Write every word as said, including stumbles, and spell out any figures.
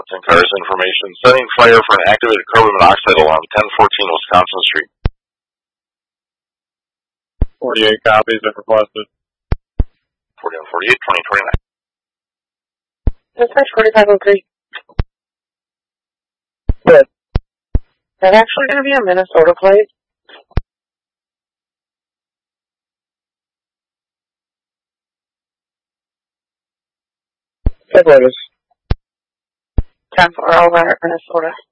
Wisconsin cars information. Setting fire for an activated carbon monoxide alarm, ten fourteen Wisconsin Street. forty-eight copies if requested. forty-one forty-eight, twenty twenty-nine. Dispatch forty-five oh three. Good. Is that actually going to be a Minnesota plate? Check latest. ten four over Minnesota.